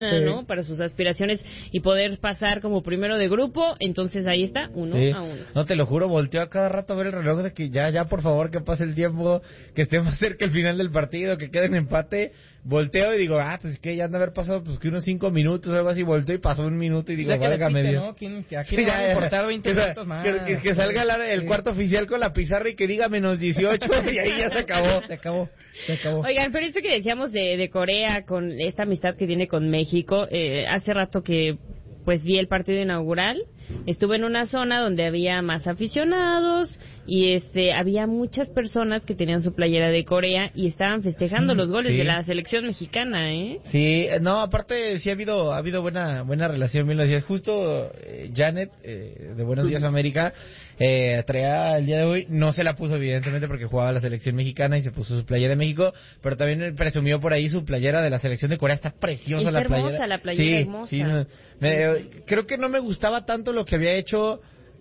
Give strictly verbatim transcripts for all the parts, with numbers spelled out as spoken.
Sí. ¿no? Para sus aspiraciones y poder pasar como primero de grupo, entonces ahí está, uno Sí. a uno. No, te lo juro, volteo a cada rato a ver el reloj de que ya, ya, por favor, que pase el tiempo, que esté más cerca el final del partido, que quede en empate. Volteo y digo, ah, pues que ya han de haber pasado pues que unos cinco minutos o algo así. Volteo y pasó un minuto y digo, Ya que le válgame pite, Dios. ¿no? ¿Quién, que aquí Sí, no ya, van a ya. importar veinte Que sa- minutos más. Que, que- que salga la- el Sí. cuarto oficial con la pizarra y que diga menos dieciocho y ahí ya se acabó. Se acabó, se acabó. Oigan, pero esto que decíamos de, de Corea, con esta amistad que tiene con México, eh, hace rato que pues vi el partido inaugural, estuve en una zona donde había más aficionados y este había muchas personas que tenían su playera de Corea y estaban festejando Sí, los goles sí. de la selección mexicana, ¿eh? Sí, no, aparte sí ha habido ha habido buena buena relación, bien lo decías. Justo eh, Janet, eh, de Buenos Días América, eh, traía el día de hoy, no se la puso evidentemente porque jugaba la selección mexicana y se puso su playera de México, pero también presumió por ahí su playera de la selección de Corea. Está preciosa Está la playera. hermosa la playera, sí, hermosa. sí, no, me- creo que no me gustaba tanto lo que había hecho,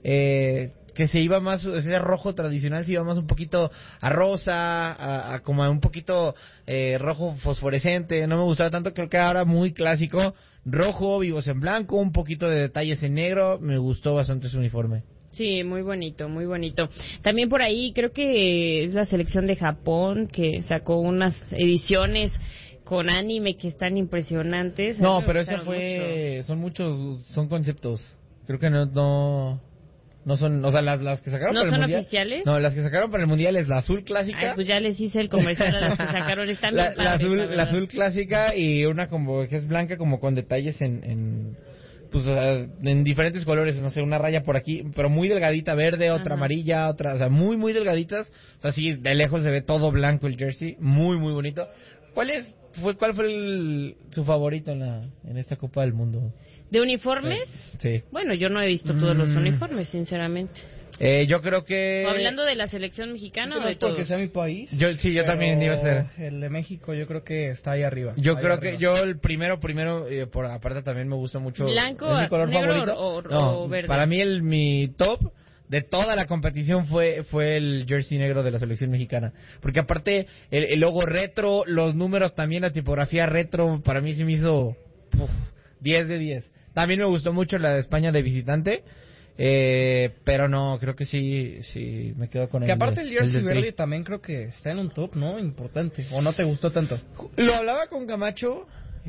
eh, que se iba más, ese rojo tradicional se iba más un poquito a rosa, a, a como a un poquito eh, rojo fosforescente. No me gustaba tanto, creo que ahora muy clásico, rojo, vivos en blanco, un poquito de detalles en negro. Me gustó bastante su uniforme. Sí, muy bonito, muy bonito. También por ahí creo que es la selección de Japón que sacó unas ediciones con anime que están impresionantes. A mí No, me pero esa gustaron fue, son muchos, son conceptos. Creo que no, no, no son, o sea, las, las que sacaron ¿No para el son mundial. oficiales? No, las que sacaron para el mundial es la azul clásica. Ay, pues ya les hice el comercial a las que sacaron. Están la, bien la padres, azul, la la, verdad. azul clásica y una como que es blanca como con detalles en, en pues o sea, en diferentes colores, no sé, una raya por aquí, pero muy delgadita, verde, otra Ajá. amarilla, otra, o sea, muy muy delgaditas. O sea, sí, de lejos se ve todo blanco el jersey, muy muy bonito. ¿Cuál es fue cuál fue el, su favorito en la en esta Copa del Mundo? ¿De uniformes? Sí. Bueno, yo no he visto todos los Mm. uniformes, sinceramente. Eh, yo creo que Hablando de la selección mexicana o No de es todo. porque sea mi país. Yo- sí, yo pero también iba a ser. El de México yo creo que está ahí arriba. Yo ahí creo arriba. que yo el primero, primero, eh, por aparte también me gusta mucho. ¿Blanco, es mi color negro favorito. o- o- No, o verde? Para mí el mi top de toda la competición fue fue el jersey negro de la selección mexicana, porque aparte el, el logo retro, los números también, la tipografía retro, para mí se me hizo uf, diez de diez. También me gustó mucho la de España de visitante. Eh, pero no, creo que sí, sí, me quedo con Que el aparte de- el jersey del Tri. verde también creo que está en un top, ¿no? Importante. ¿O no te gustó tanto? Lo hablaba con Camacho,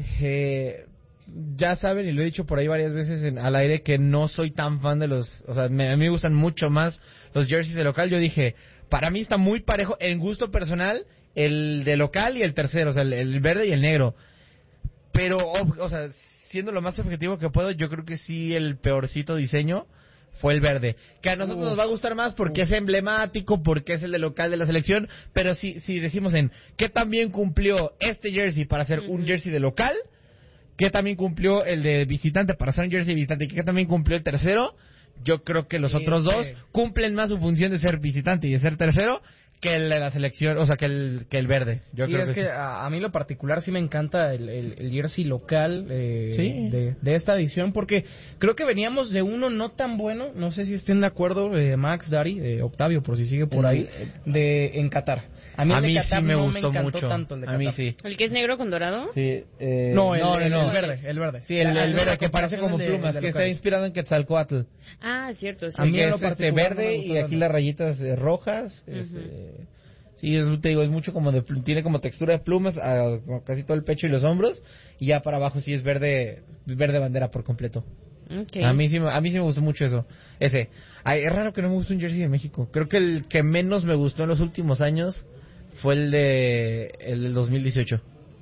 eh, ya saben y lo he dicho por ahí varias veces en, al aire que no soy tan fan de los, o sea, me, a mí me gustan mucho más los jerseys de local. Yo dije, para mí está muy parejo en gusto personal el de local y el tercero, o sea, el, el verde y el negro. Pero, ob- o sea, siendo lo más objetivo que puedo, yo creo que sí el peorcito diseño fue el verde. Que a nosotros Uf. nos va a gustar más porque es emblemático, porque es el de local de la selección, pero si, si decimos en qué también cumplió este jersey para ser un Ujú. jersey de local, qué también cumplió el de visitante para ser un jersey de visitante, y qué también cumplió el tercero, yo creo que los Sí, otros es dos que- cumplen más su función de ser visitante y de ser tercero que el de la selección, o sea, que el, que el verde. Yo y creo es que, que sí. a, a mí lo particular sí me encanta el, el, el jersey local eh, Sí. de, de esta edición, porque creo que veníamos de uno no tan bueno, no sé si estén de acuerdo, eh, Max, Dari, eh, Octavio, por si sigue por ahí, de en Qatar. A mí, A el de mí Qatar sí me no gustó me encantó mucho. tanto el de A mí Qatar. sí. ¿El que es negro con dorado? Sí, eh, No, el, no, el- no, el verde, el verde. Sí, el, el Haciendo verde la que parece comparación como de- plumas, de que está locales. inspirado en Quetzalcóatl. Ah, cierto. Sí. A mí que en lo es este particular no me verde gustó y aquí tanto. las rayitas eh, rojas. Ujú. este, sí, es, te digo, es mucho como de, pl- tiene como textura de plumas, a, como casi todo el pecho y los hombros, y ya para abajo sí es verde, verde bandera por completo. Okay. A mí sí, me- a mí sí me gustó mucho eso, ese. Ay, es raro que no me guste un jersey de México. Creo que el que menos me gustó en los últimos años fue el de el del dos mil dieciocho.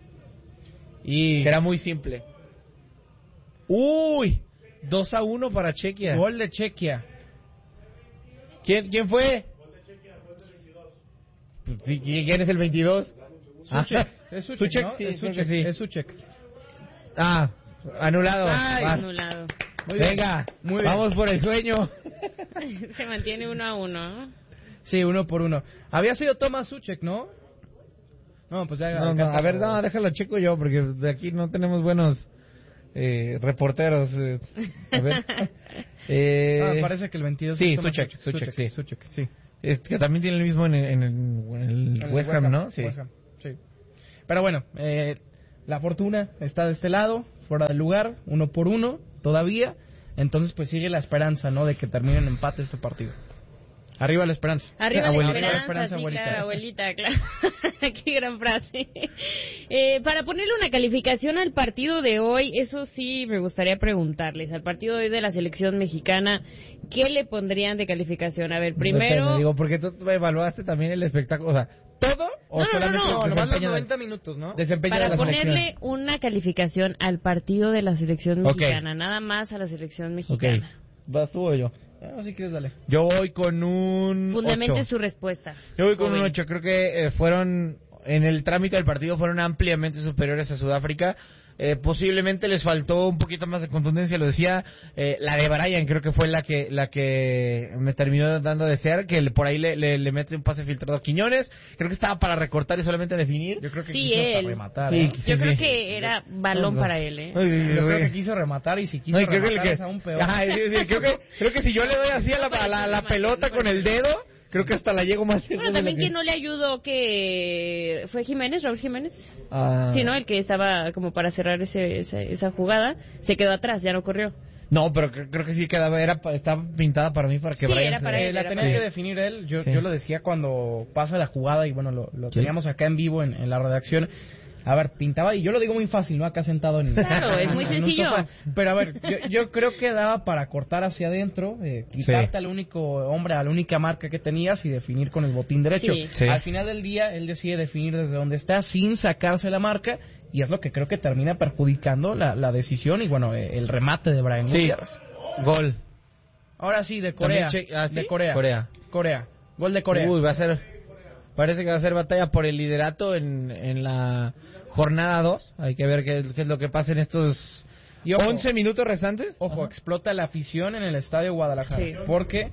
Y Que era muy simple. Uy, dos a uno para Chequia. gol de Chequia. ¿Quién, quién fue? Pues sí, ¿quién es el veintidós? Suchek. Ah, Es Suchek, Suchek, ¿no? sí, es creo Suchek, que sí. es Suchek. Ah, anulado. Ay, Va. Anulado. Muy bien. Venga, Muy bien. vamos por el sueño. Se mantiene uno a uno. ¿no? Sí, uno por uno. Había sido Thomas Suchek, ¿no? No, pues ya... No, no, a ver, no, déjalo checo yo, porque de aquí no tenemos buenos eh, reporteros. eh. A ver. Eh, Ah, parece que el veintidós sí, es Thomas Suchek, Suchek, sí. Suchek, sí. es que también tiene el mismo en, el- en el, en el El West Ham, ¿no? Sí. West Ham, sí. Pero bueno, eh, la fortuna está de este lado. fuera del lugar, uno por uno, todavía. Entonces, pues sigue la esperanza, ¿no? De que termine en empate este partido. Arriba la esperanza. Arriba abuelita, la esperanza, sí, abuelita. claro, abuelita, claro. Qué gran frase. Eh, para ponerle una calificación al partido de hoy, eso sí me gustaría preguntarles. Al partido de hoy de la selección mexicana, ¿qué le pondrían de calificación? A ver, primero... Depende, digo, porque tú evaluaste también el espectáculo, o sea, ¿todo o No, no, solamente no, no, el Nomás los desempeño, noventa minutos, ¿no? desempeño de Para la ponerle selección? una calificación al partido de la selección Ok. mexicana, nada más a la selección Ok, mexicana. ¿vas tú o yo? Ah, si quieres, dale. Yo voy con un Fundamente ocho. su respuesta. Yo voy con joven. un ocho. Creo que eh, fueron, en el trámite del partido, fueron ampliamente superiores a Sudáfrica. Eh, posiblemente les faltó un poquito más de contundencia, lo decía eh, la de Brian, creo que fue la que la que me terminó dando a desear, que le- por ahí le, le, le mete un pase filtrado a Quiñones. Creo que estaba para recortar y solamente definir. Yo creo que Sí, quiso hasta él. rematar, Sí, ¿eh? sí, Yo creo sí. que era balón Los dos. para él, ¿eh? Ay, Yo creo güey. que quiso rematar y si quiso No, y creo que, rematar el que- es aún peor. Ajá, sí, sí, creo que creo que si yo le doy así a la, a la, a la pelota con el dedo, creo que hasta la llego más lejos Bueno, de también la que- que no le ayudó que fue Jiménez, Raúl Jiménez. Ah. Sí, ¿no? El que estaba como para cerrar ese, esa, esa jugada. Se quedó atrás, ya no corrió. No, pero cre- creo que sí quedaba, era, pa- estaba pintada para mí para que Sí, Brian era se- para Eh, él, la era tenía para que él. definir él. Yo, Sí. yo lo decía cuando pasa la jugada y bueno, lo, lo Sí. teníamos acá en vivo en, en la redacción. A ver, pintaba, y yo lo digo muy fácil, ¿no? Acá sentado en... Claro, es muy en un sencillo. sofá. Pero a ver, yo, yo creo que daba para cortar hacia adentro, eh, quitarte Sí. al único hombre, a la única marca que tenías y definir con el botín derecho. Sí. Sí. Al final del día, él decide definir desde donde está sin sacarse la marca y es lo que creo que termina perjudicando la, la decisión y bueno, eh, el remate de Brian Sí. Gutiérrez. Gol. Ahora sí, de Corea. También che- ah, ¿sí? De Corea. Corea. Corea. Gol de Corea. Uy, va a ser, parece que va a ser batalla por el liderato en, en la jornada dos. Hay que ver qué, qué es lo que pasa en estos Y ojo, once minutos restantes. Ojo, explota la afición en el estadio Guadalajara. Sí. Porque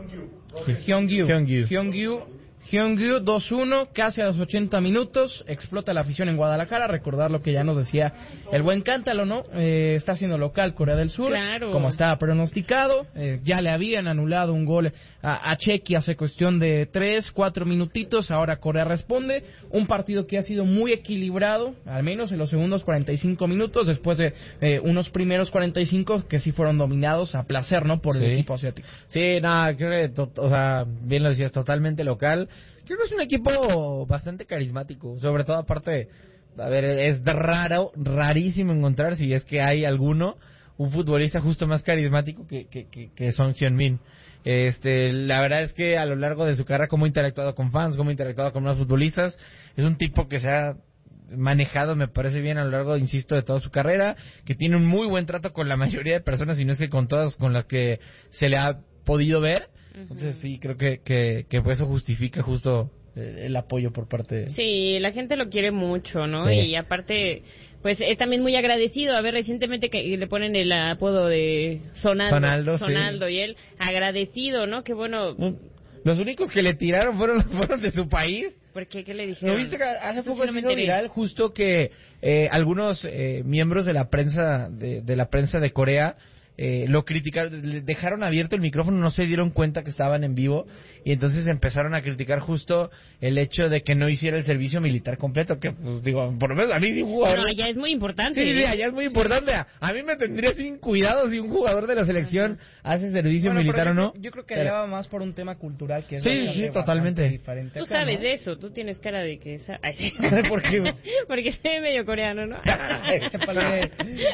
Hyungju, Hyungju. Hyungju, Hyungju dos uno, casi a los ochenta minutos, explota la afición en Guadalajara. Recordar lo que ya nos decía el buen Cántalo, ¿no? Eh, está haciendo local Corea del Sur, Claro. como estaba pronosticado. Eh, ya le habían anulado un gol a, a Chequia hace cuestión de tres, cuatro minutitos. Ahora Corea responde. Un partido que ha sido muy equilibrado, al menos en los segundos cuarenta y cinco minutos, después de eh, unos primeros cuarenta y cinco que sí fueron dominados a placer, ¿no? Por Sí. el equipo asiático. Sí, nada, creo que, to- o sea, bien lo decías, totalmente local. Creo que es un equipo bastante carismático, sobre todo aparte, a ver, es raro, rarísimo encontrar, si es que hay alguno, un futbolista justo más carismático que, que, que, que Son Heung-min. Este, la verdad es que a lo largo de su carrera, como ha interactuado con fans, como ha interactuado con más futbolistas, es un tipo que se ha manejado, me parece bien, a lo largo, insisto, de toda su carrera, que tiene un muy buen trato con la mayoría de personas, y no es que con todas con las que se le ha podido ver. Entonces sí, creo que, que, que eso justifica justo eh, el apoyo por parte de... Sí, la gente lo quiere mucho, ¿no? Sí. Y aparte, pues es también muy agradecido. A ver, recientemente que le ponen el apodo de Sonaldo. Sonaldo, sí. Sonaldo, y él agradecido, ¿no? Que bueno, Los únicos que le tiraron fueron, fueron de su país. ¿por qué? ¿Qué le dijeron? ¿No viste que hace Eso poco sí no se me hizo enteré. viral justo que eh, algunos eh, miembros de la prensa de, de la prensa de Corea eh, lo criticaron, le dejaron abierto el micrófono, no se dieron cuenta que estaban en vivo y entonces empezaron a criticar justo el hecho de que no hiciera el servicio militar completo, que pues digo, por lo menos a mí sí un jugador... No, allá es muy importante. Sí, sí, ¿eh? allá es muy importante. A, a mí me tendría sin cuidado si un jugador de la selección hace servicio Bueno, militar pero o yo no. creo- Yo creo que Pero- allá va más por un tema cultural que es Sí, bastante, sí, bastante totalmente. diferente Tú acá, sabes ¿no? de eso, tú tienes cara de que... sa- Ay, sí. ¿Por qué? Porque se ve medio coreano, ¿no? Épale.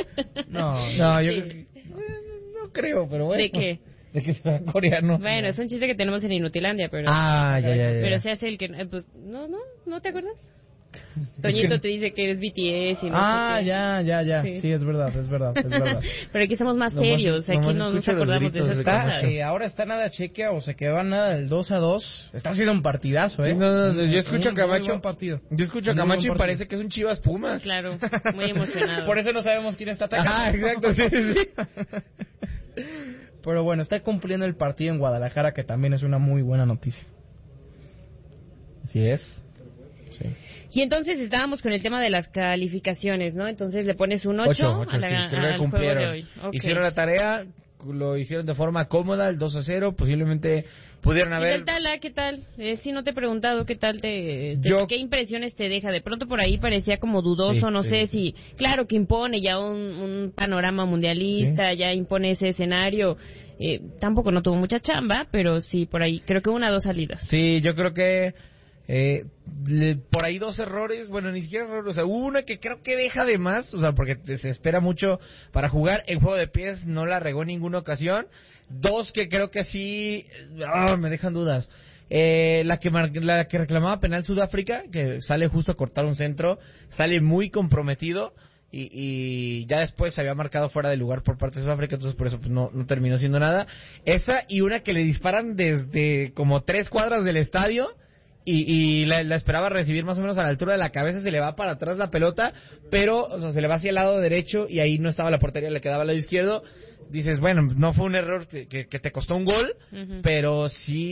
No, No, yo Sí. creo que- eh, no creo, pero bueno. ¿De qué? De que sea coreano. Bueno, es un chiste que tenemos en Inutilandia, pero... Ah, ya, ya, ya. Pero se hace el que... eh, Pues, no, no, ¿no te acuerdas? Toñito te dice que eres B T S y no Ah, sé qué. ya, ya, ya. Sí. Sí, es verdad, es verdad, es verdad. Pero aquí estamos más Nomás- serios, aquí nomás no nos escucho los acordamos de gritos esas de Está, cosas. eh, ahora está nada Chequia o se quedó a nada del dos a dos. Está haciendo un partidazo, ¿eh? Sí, no, no, no, yo Un- escucho un a Camacho. muy buen partido. Yo escucho a Muy Camacho buen y partido. parece que es un Chivas Pumas. Claro, muy emocionado. Por eso no sabemos quién está atacando. Ajá, exacto, sí, sí, sí. Pero bueno, está cumpliendo el partido en Guadalajara, que también es una muy buena noticia. Así es. Sí. Y entonces estábamos con el tema de las calificaciones, ¿no? Entonces le pones un ocho Ocho, ocho, a la, sí, creo que al juego de cumplieron. hoy. Ok. Hicieron la tarea, lo hicieron de forma cómoda, el dos a cero, posiblemente pudieron haber... ¿Y del Tala, qué tal? Eh, sí, no te he preguntado qué tal te... te Yo... ¿Qué impresiones te deja? De pronto por ahí parecía como dudoso, sí, no sí. sé si... Claro que impone ya un, un panorama mundialista, sí. ya impone ese escenario. Eh, tampoco no tuvo mucha chamba, pero sí, por ahí, creo que una o dos salidas. Sí, yo creo que... Eh, le, por ahí dos errores, bueno, ni siquiera errores, o sea, una que creo que deja de más, o sea, porque se espera mucho para jugar, en juego de pies no la regó en ninguna ocasión, dos que creo que sí, oh, me dejan dudas, eh, la que mar, la que reclamaba penal Sudáfrica, que sale justo a cortar un centro, sale muy comprometido, y, y ya después se había marcado fuera de lugar por parte de Sudáfrica, entonces por eso pues no, no terminó siendo nada, esa y una que le disparan desde como tres cuadras del estadio, Y, y la, la esperaba recibir más o menos a la altura de la cabeza, se le va para atrás la pelota, pero o sea, se le va hacia el lado derecho y ahí no estaba la portería, le quedaba al lado izquierdo. Dices, bueno, no fue un error que, que, que te costó un gol, uh-huh. pero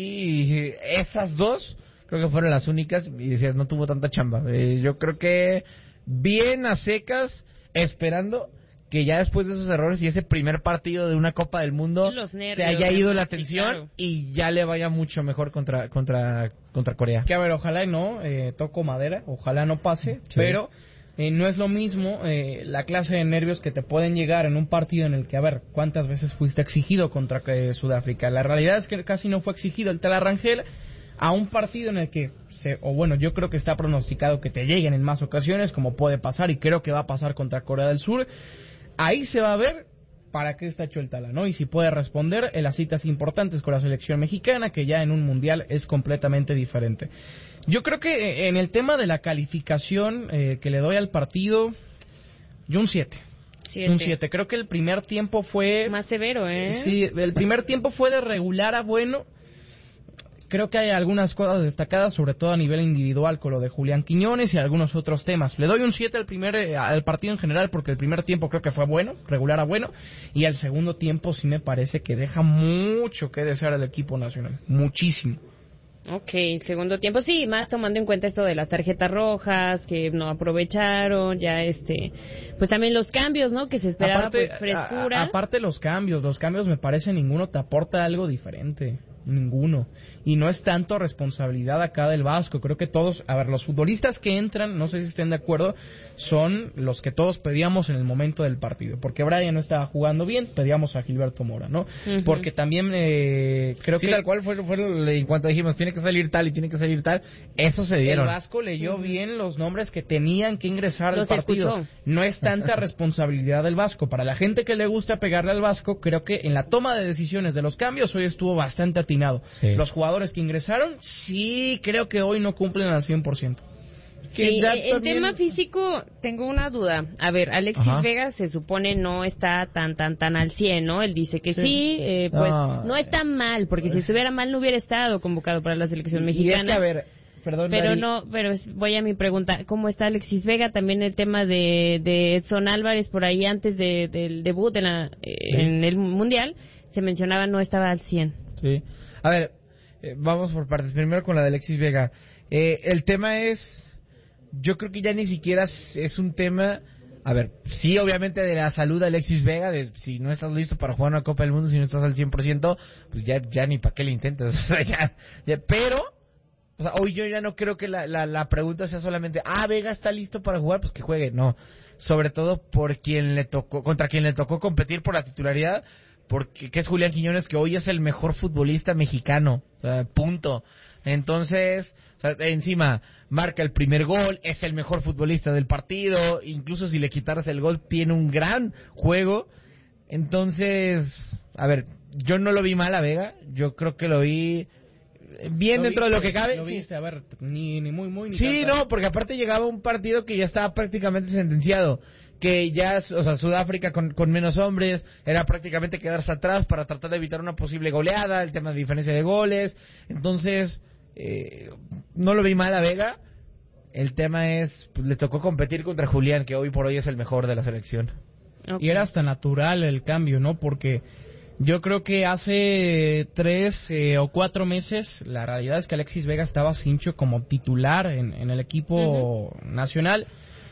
sí, esas dos creo que fueron las únicas y decías, no tuvo tanta chamba. Eh, yo creo que bien a secas, esperando que ya después de esos errores y ese primer partido de una Copa del Mundo nervios, se haya ido la tensión, sí, claro. y ya le vaya mucho mejor contra contra contra Corea. Que a ver, ojalá y no, eh, toco madera, ojalá no pase, sí. pero eh, no es lo mismo eh, la clase de nervios que te pueden llegar en un partido en el que, a ver, ¿cuántas veces fuiste exigido contra eh, Sudáfrica? La realidad es que casi no fue exigido el Tala Rangel a un partido en el que, se, o bueno, yo creo que está pronosticado que te lleguen en más ocasiones, como puede pasar, y creo que va a pasar contra Corea del Sur. Ahí se va a ver para qué está hecho el Tala, ¿no? Y si puede responder en las citas importantes con la selección mexicana, que ya en un mundial es completamente diferente. Yo creo que en el tema de la calificación eh, que le doy al partido, yo un siete. Un siete. Creo que el primer tiempo fue... más severo, ¿eh? Sí, el primer tiempo fue de regular a bueno. Creo que hay algunas cosas destacadas, sobre todo a nivel individual, con lo de Julián Quiñones y algunos otros temas. Le doy un siete al primer eh, al partido en general, porque el primer tiempo creo que fue bueno, regular a bueno, y el segundo tiempo sí me parece que deja mucho que desear al equipo nacional, muchísimo. Ok, segundo tiempo, sí, más tomando en cuenta esto de las tarjetas rojas, que no aprovecharon, ya este, pues también los cambios, ¿no? Que se esperaba, aparte, pues frescura. A, a, aparte los cambios, los cambios me parece ninguno te aporta algo diferente. Ninguno. Y no es tanto responsabilidad acá del Vasco. Creo que todos, a ver, los futbolistas que entran, no sé si estén de acuerdo, son los que todos pedíamos en el momento del partido. Porque Brian no estaba jugando bien, pedíamos a Gilberto Mora, ¿no? Uh-huh. Porque también eh, creo sí, que... tal cual fue, fue en cuanto dijimos, tiene que salir tal y tiene que salir tal, eso se dieron. El Vasco leyó uh-huh. bien los nombres que tenían que ingresar al los partido. Escuchó. No es tanta responsabilidad del Vasco. Para la gente que le gusta pegarle al Vasco, creo que en la toma de decisiones de los cambios hoy estuvo bastante atinado. Sí. Los jugadores que ingresaron, sí, creo que hoy no cumplen al cien por ciento. Sí, en también... tema físico tengo una duda. A ver, Alexis Ajá. Vega se supone no está tan tan tan al cien, ¿no? Él dice que sí, sí eh, pues no. no está mal, porque si estuviera mal no hubiera estado convocado para la selección y, mexicana. Y es que, a ver, perdón, pero Dari. no, pero voy a mi pregunta, ¿cómo está Alexis Vega? También el tema de, de Edson Álvarez por ahí antes de, del debut en, la, eh, sí. en el Mundial, se mencionaba no estaba al cien. Sí. A ver, eh, vamos por partes. Primero con la de Alexis Vega. Eh, el tema es... Yo creo que ya ni siquiera es un tema, a ver, sí, obviamente de la salud de Alexis Vega, de si no estás listo para jugar una Copa del Mundo, si no estás al cien por ciento, pues ya, ya ni para qué le intentas, o sea, ya, ya, pero, o sea, hoy yo ya no creo que la, la, la pregunta sea solamente, ah, Vega está listo para jugar, pues que juegue, no, sobre todo por quien le tocó, contra quien le tocó competir por la titularidad, porque que es Julián Quiñones, que hoy es el mejor futbolista mexicano, o sea, punto. Entonces, o sea, encima marca el primer gol, es el mejor futbolista del partido, incluso si le quitaras el gol tiene un gran juego. Entonces, a ver, yo no lo vi mal a Vega, yo creo que lo vi bien lo dentro viste, de lo que cabe. Lo viste, a ver, ni, ni muy muy ni Sí, tanta. no, porque aparte llegaba un partido que ya estaba prácticamente sentenciado, que ya, o sea, Sudáfrica con, con menos hombres, era prácticamente quedarse atrás para tratar de evitar una posible goleada, el tema de diferencia de goles. Entonces, eh, no lo vi mal a Vega. El tema es, pues, le tocó competir contra Julián, que hoy por hoy es el mejor de la selección. Okay. Y era hasta natural el cambio, ¿no? Porque yo creo que hace tres eh, o cuatro meses, la realidad es que Alexis Vega estaba cincho como titular en, en el equipo uh-huh. nacional.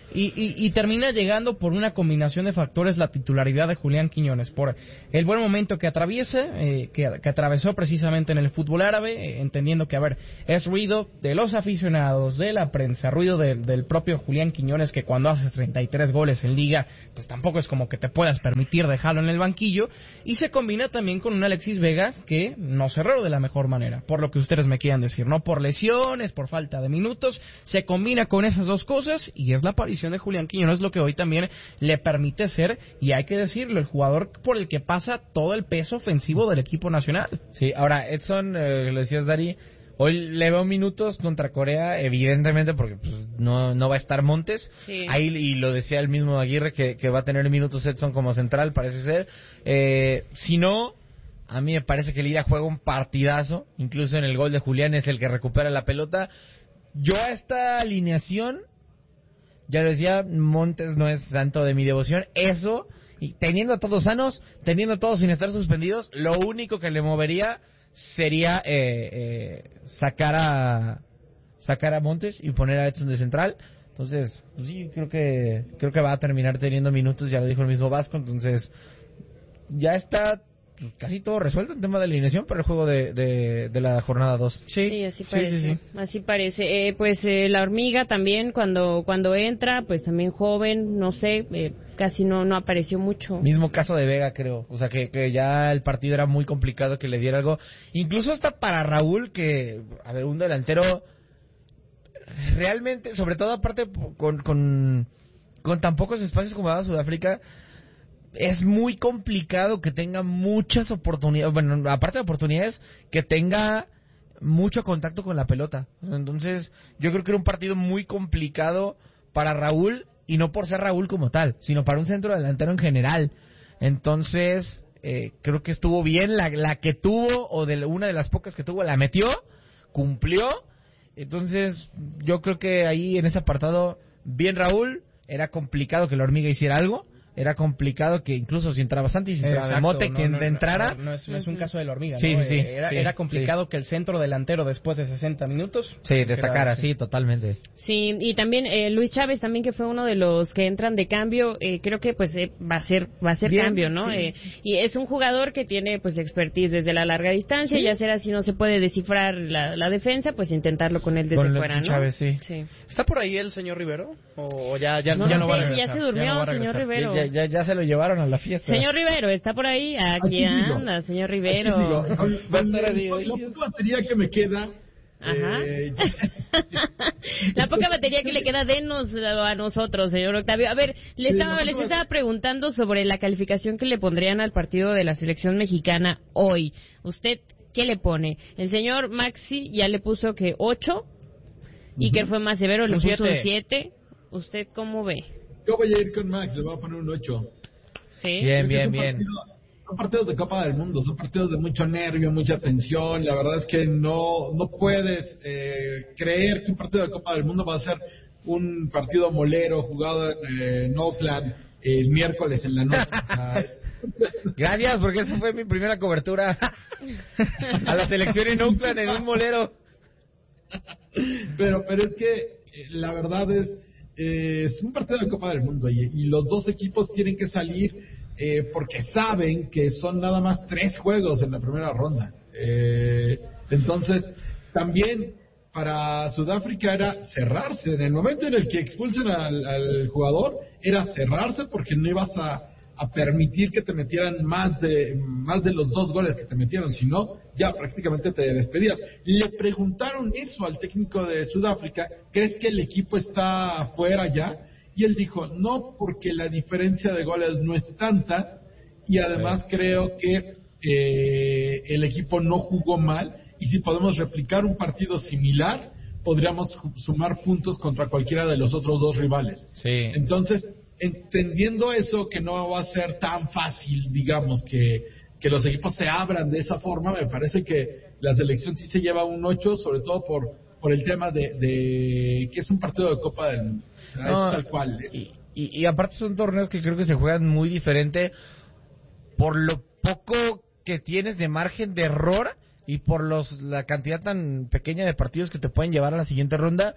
Y, y, y termina llegando por una combinación de factores la titularidad de Julián Quiñones, por el buen momento que atraviesa, eh, que, que atravesó precisamente en el fútbol árabe, eh, entendiendo que, a ver, es ruido de los aficionados, de la prensa, ruido de, del propio Julián Quiñones, que cuando haces treinta y tres goles en liga, pues tampoco es como que te puedas permitir dejarlo en el banquillo, y se combina también con un Alexis Vega que no cerró de la mejor manera, por lo que ustedes me quieran decir, no por lesiones, por falta de minutos, se combina con esas dos cosas, y es la aparición de Julián Quiñones lo que hoy también le permite ser, y hay que decirlo, el jugador por el que pasa todo el peso ofensivo del equipo nacional. Sí, ahora Edson, eh, lo decías Dari, hoy le veo minutos contra Corea, evidentemente porque pues, no, no va a estar Montes, sí. Ahí, y lo decía el mismo Aguirre que, que va a tener minutos Edson como central, parece ser. Eh, si no, a mí me parece que Lira juega un partidazo, incluso en el gol de Julián es el que recupera la pelota. Yo a esta alineación, ya lo decía, Montes no es santo de mi devoción. Eso, y teniendo a todos sanos, teniendo a todos sin estar suspendidos, lo único que le movería sería eh, eh, sacar a sacar a Montes y poner a Edson de central. Entonces, pues sí, creo que creo que va a terminar teniendo minutos, ya lo dijo el mismo Vasco. Entonces, ya está pues, casi todo resuelto en tema de alineación para el juego de, de, de la jornada dos. Sí, sí, así parece. Sí, sí, sí. Así parece. Eh, pues eh, la hormiga también cuando cuando entra, pues también joven, no sé, eh, casi no no apareció mucho. Mismo caso de Vega, creo. O sea, que, que ya el partido era muy complicado que le diera algo. Incluso hasta para Raúl, que, a ver, un delantero realmente, sobre todo aparte con, con, con tan pocos espacios como daba Sudáfrica, es muy complicado que tenga muchas oportunidades, bueno, aparte de oportunidades, que tenga mucho contacto con la pelota. Entonces, yo creo que era un partido muy complicado para Raúl, y no por ser Raúl como tal, sino para un centro delantero en general. Entonces, eh, creo que estuvo bien, la, la que tuvo, o de una de las pocas que tuvo, la metió, cumplió. Entonces, yo creo que ahí en ese apartado, bien Raúl, era complicado que la hormiga hiciera algo. Era complicado que incluso si entraba Santi, si entraba Exacto, Mote, no, quien no, entrara... No, no, es, no es un caso de la hormiga, sí, ¿no? Sí, sí, era, sí, era complicado sí. que el centro delantero después de sesenta minutos... Sí, destacara, sí, totalmente. Sí, y también eh, Luis Chávez también, que fue uno de los que entran de cambio, eh, creo que pues eh, va a ser va a ser Bien, cambio, ¿no? Sí. Eh, y es un jugador que tiene pues expertise desde la larga distancia, ¿Sí? Ya será si no se puede descifrar la, la defensa, pues intentarlo con él desde con fuera, ¿no? Chávez, sí. sí. ¿Está por ahí el señor Rivero? ¿O ya, ya, no, ya no, no sé, va a regresar? Ya se durmió, ya no señor Rivero. Ya, ya, ya se lo llevaron a la fiesta. Señor Rivero, ¿está por ahí? Aquí, Aquí anda, señor Rivero. Con, con, con la, la poca batería que me queda... Ajá. Eh, la poca batería que le queda, denos a nosotros, señor Octavio. A ver, le sí, estaba, les estaba preguntando sobre la calificación que le pondrían al partido de la selección mexicana hoy. ¿Usted qué le pone? El señor Maxi ya le puso que ocho, y uh-huh. que fue más severo, le un puso siete. Un siete. ¿Usted cómo ve? Yo voy a ir con Max, le voy a poner un ocho. Sí. Bien, bien, bien. Partido, son partidos de Copa del Mundo, son partidos de mucho nervio, mucha tensión. La verdad es que no no puedes eh, creer que un partido de Copa del Mundo va a ser un partido molero jugado en eh, Oakland el miércoles en la noche. O sea, es... Gracias, porque esa fue mi primera cobertura a la selección en Oakland en un molero. Pero, pero es que eh, la verdad es eh, es un partido de Copa del Mundo y, y los dos equipos tienen que salir eh, porque saben que son nada más tres juegos en la primera ronda. Eh, entonces, también para Sudáfrica era cerrarse. En el momento en el que expulsen al, al jugador, era cerrarse porque no ibas a, a permitir que te metieran más de más de los dos goles que te metieron, si no, ya prácticamente te despedías. Le preguntaron eso al técnico de Sudáfrica, ¿crees que el equipo está afuera ya? Y él dijo, no, porque la diferencia de goles no es tanta, y además creo que eh, el equipo no jugó mal, y si podemos replicar un partido similar, podríamos sumar puntos contra cualquiera de los otros dos rivales. Sí. Entonces, entendiendo eso, que no va a ser tan fácil, digamos, que, que los equipos se abran de esa forma, me parece que la selección sí se lleva un ocho, sobre todo por, por el tema de, de que es un partido de Copa del Mundo. O sea, no, es tal cual. Es. Y, y, y aparte son torneos que creo que se juegan muy diferente por lo poco que tienes de margen de error y por los la cantidad tan pequeña de partidos que te pueden llevar a la siguiente ronda.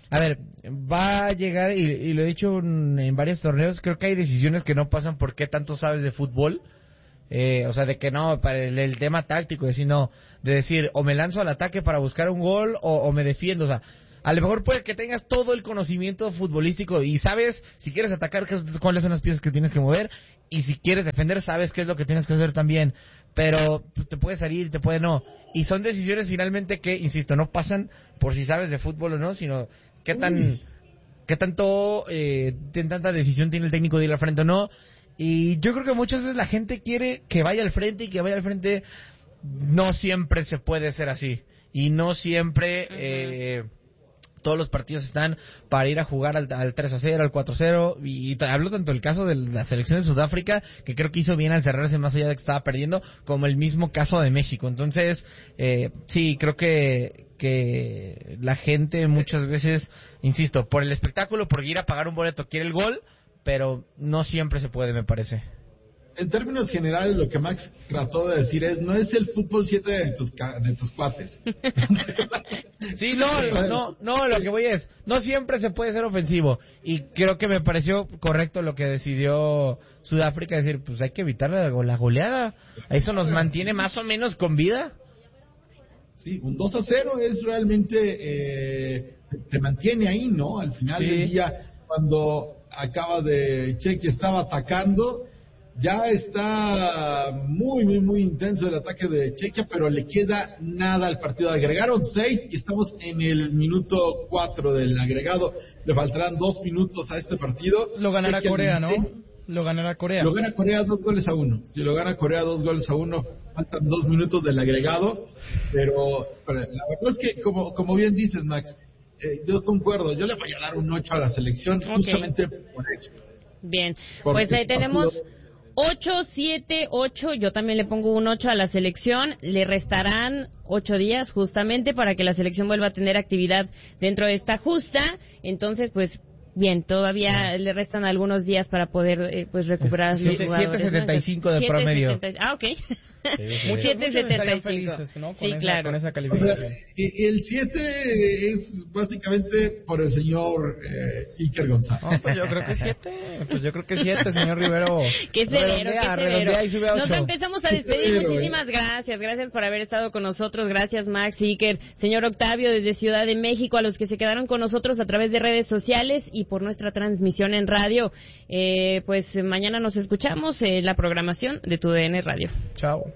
a ver, va a llegar, y, y lo he dicho en, en varios torneos, creo que hay decisiones que no pasan por qué tanto sabes de fútbol. Eh, o sea, de que no, para el, el tema táctico, de, sino de decir, o me lanzo al ataque para buscar un gol, o, o me defiendo. O sea, a lo mejor puede que tengas todo el conocimiento futbolístico y sabes, si quieres atacar, qué, cuáles son las piezas que tienes que mover, y si quieres defender, sabes qué es lo que tienes que hacer también. Pero pues, te puede salir, te puede no. Y son decisiones finalmente que, insisto, no pasan por si sabes de fútbol o no, sino qué tan, Uy. qué tanto, eh, tanta decisión tiene el técnico de ir al frente o no. Y yo creo que muchas veces la gente quiere que vaya al frente y que vaya al frente. No siempre se puede ser así. Y no siempre uh-huh. eh, todos los partidos están para ir a jugar al, al tres a cero, al cuatro a cero. Y, y hablo tanto del caso de la selección de Sudáfrica, que creo que hizo bien al cerrarse más allá de que estaba perdiendo, como el mismo caso de México. Entonces, eh, sí, creo que, que la gente muchas veces, insisto, por el espectáculo, por ir a pagar un boleto, quiere el gol, pero no siempre se puede, me parece. En términos generales, lo que Max trató de decir es, no es el fútbol siete de tus, de tus cuates. Sí, no, no, no, lo que voy es, no siempre se puede ser ofensivo. Y creo que me pareció correcto lo que decidió Sudáfrica, decir, pues hay que evitar la, la goleada. Eso nos mantiene más o menos con vida. Sí, un dos a cero es realmente, eh, te mantiene ahí, ¿no? Al final sí. del día, cuando acaba de Chequia estaba atacando, ya está muy muy muy intenso el ataque de Chequia, pero le queda nada al partido. Agregaron seis y estamos en el minuto cuatro del agregado, le faltarán dos minutos a este partido. Lo ganará Chequia Corea, ¿no? Lo ganará Corea. Lo gana Corea dos goles a uno. Si lo gana Corea dos goles a uno, faltan dos minutos del agregado, pero, pero la verdad es que como como bien dices, Max, Eh, yo concuerdo, yo le voy a dar un ocho a la selección, okay. justamente por eso. Bien, pues ahí tenemos ocho, siete, ocho, yo también le pongo un ocho a la selección, le restarán ocho días justamente para que la selección vuelva a tener actividad dentro de esta justa, entonces pues bien, todavía le restan algunos días para poder eh, pues recuperar a los jugadores. siete setenta y cinco de promedio. setenta Ah, ok. Muchos siete setenta y cinco. ¿No? Con Sí, esa, claro. Con esa calificación. O sea, el siete es básicamente por el señor eh, Iker González. No, pues yo creo que siete. Pues yo creo que siete, señor Rivero. Qué severo, qué severo. Y sube a Nos ocho. empezamos a despedir. Muchísimas gracias. Gracias por haber estado con nosotros. Gracias, Max, Iker, señor Octavio desde Ciudad de México, a los que se quedaron con nosotros a través de redes sociales y por nuestra transmisión en radio. Eh, pues mañana nos escuchamos en la programación de Tu D N Radio. Chao.